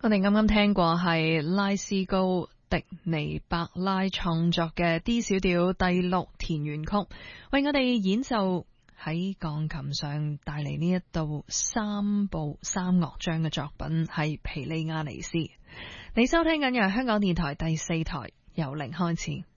我哋啱啱聽過係拉斯高迪尼伯拉創作嘅 D 小調第六田園曲，為我哋演奏喺鋼琴上帶嚟呢一道三部三樂章嘅作品係皮利亞尼斯。你收聽緊嘅香港電台第4台由零開始。